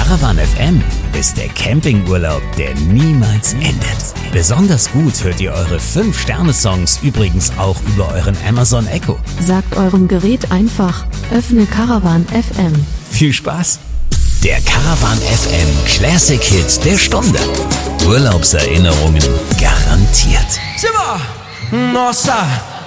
Caravan FM ist der Campingurlaub, der niemals endet. Besonders gut hört ihr eure 5-Sterne-Songs übrigens auch über euren Amazon Echo. Sagt eurem Gerät einfach, öffne Caravan FM. Viel Spaß! Der Caravan FM Classic Hit der Stunde. Urlaubserinnerungen garantiert. Simba! Nossa!